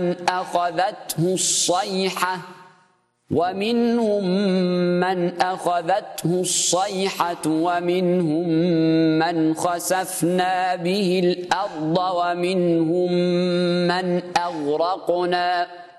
أخذته الصيحة ومنهم من خسفنا به الأرض ومنهم من أغرقنا